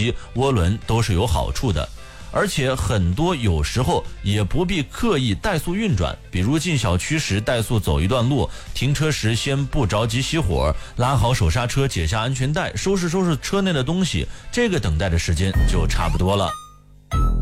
期涡轮都是有好处的。而且很多有时候也不必刻意怠速运转，比如进小区时怠速走一段路，停车时先不着急熄火，拉好手刹车，解下安全带，收拾车内的东西，这个等待的时间就差不多了。